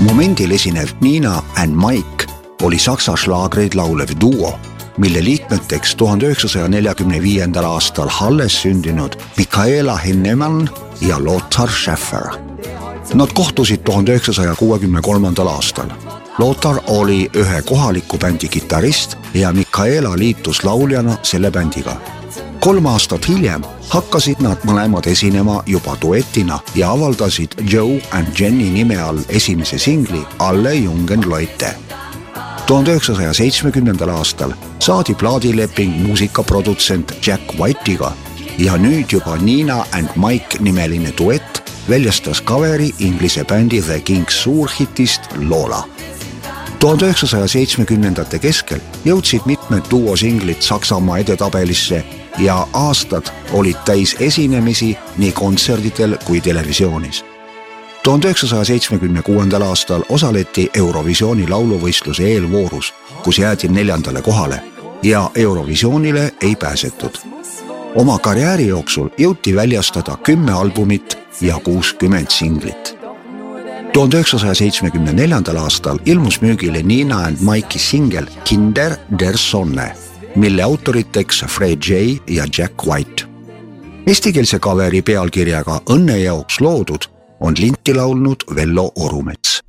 Momendil esinev Nina and Mike oli saksa šlaagreid laulev duo, mille liikmeteks 1945. aastal Halles sündinud Michaela Hennemann ja Lothar Schäffer. Nad kohtusid 1963. aastal. Lothar oli ühe kohaliku bändi kitarrist ja Michaela liitus lauljana selle bändiga. 3 aastat hiljem hakkasid nad mõlemad esinema juba duetina ja avaldasid Joe and Jenny nime all esimese singli Alle Jungen Leute. 1970. aastal saadi plaadileping muusikaprodutsent Jack White'iga ja nüüd juba Nina and Mike nimeline duett väljastas kaveri inglise bändi The Kings suurhitist Lola. 1970. keskel jõudsid mitmed duosinglid Saksamaa edetabelisse ja aastad olid täis esinemisi nii kontserdidel kui televisioonis. 1976. aastal osaleti Eurovisiooni lauluvõistluse eelvoorus, kus jäädi 4. kohale ja Eurovisioonile ei pääsetud. Oma karjääri jooksul jõuti väljastada 10 albumit ja 60 singlit. 1974. aastal ilmus müügile Nina and Mike'i singel Kinder der Sonne, mille autoriteks Fred J. ja Jack White. Eestikeelse kaveri pealkirjaga Õnne jaoks loodud on linti laulnud Vello Orumets.